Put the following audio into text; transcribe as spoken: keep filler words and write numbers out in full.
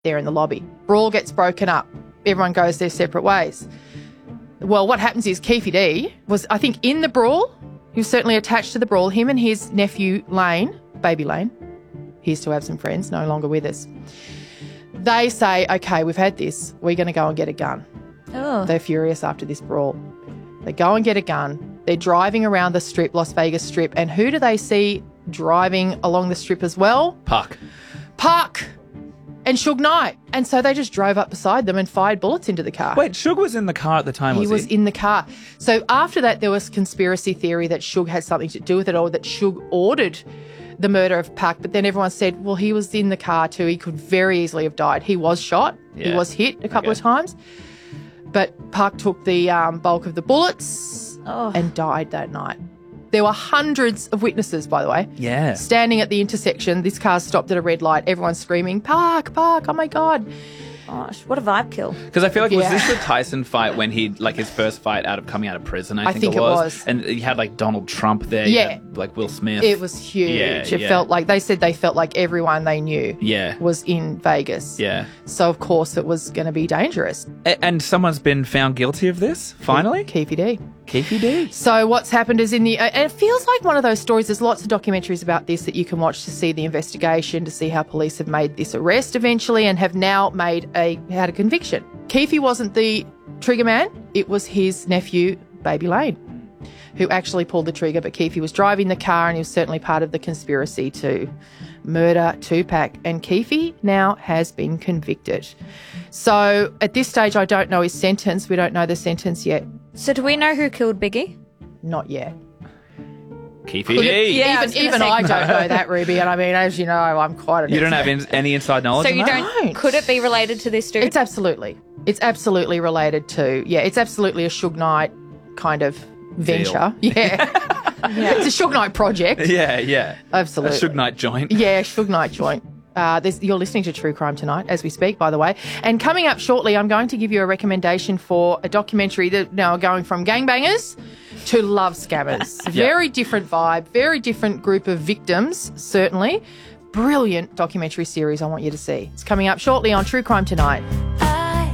there in the lobby. Brawl gets broken up. Everyone goes their separate ways. Well, what happens is Keefe D was, I think, in the brawl. He was certainly attached to the brawl. Him and his nephew Lane, baby Lane, he used to have some friends, no longer with us. They say, okay, we've had this. We're going to go and get a gun. Oh. They're furious after this brawl. They go and get a gun. They're driving around the strip, Las Vegas Strip, and who do they see driving along the strip as well? Puck. Puck and Suge Knight. And so they just drove up beside them and fired bullets into the car. Wait, Suge was in the car at the time, was he? he? was in the car. So after that, there was conspiracy theory that Suge had something to do with it, or that Suge ordered the murder of Puck. But then everyone said, well, he was in the car too. He could very easily have died. He was shot. Yeah. He was hit a couple Okay. of times. But Puck took the um, bulk of the bullets Oh. and died that night. There were hundreds of witnesses, by the way, Yeah. standing at the intersection. This car stopped at a red light. Everyone's screaming, Park, Park, oh my God. Gosh, what a vibe kill. Because I feel like, was Yeah. this the Tyson fight when he, like, his first fight out of coming out of prison, I, I think it was. And he had, like, Donald Trump there. you Yeah. had, like, Will Smith. It was huge. Yeah, it yeah. felt like, they said they felt like everyone they knew Yeah. was in Vegas. Yeah. So, of course, it was going to be dangerous. A- and someone's been found guilty of this, finally? Keefe D. Keefe D. So what's happened is in the, and it feels like one of those stories, there's lots of documentaries about this that you can watch to see the investigation, to see how police have made this arrest eventually and have now made a, had a conviction. Keefe wasn't the trigger man, it was his nephew, Baby Lane, who actually pulled the trigger, but Keefe was driving the car and he was certainly part of the conspiracy to murder Tupac. And Keefe now has been convicted. So at this stage, I don't know his sentence. We don't know the sentence yet. So do we know who killed Biggie? Not yet. Keefe Could it- D. Yeah, I even was gonna even say- I don't know that, Ruby. And I mean, as you know, I'm quite an You don't expert. have in- any inside knowledge So on you that? don't, could it be related to this dude? It's absolutely. It's absolutely related to, yeah, it's absolutely a Suge Knight kind of venture. Yeah. yeah. It's a Suge Knight project. Yeah, yeah. Absolutely. A Suge Knight joint. Yeah, Suge Knight joint. Uh, there's, you're listening to True Crime Tonight as we speak, by the way. And coming up shortly, I'm going to give you a recommendation for a documentary that now going from gangbangers to love scammers. Very different vibe, very different group of victims, certainly. Brilliant documentary series I want you to see. It's coming up shortly on True Crime Tonight.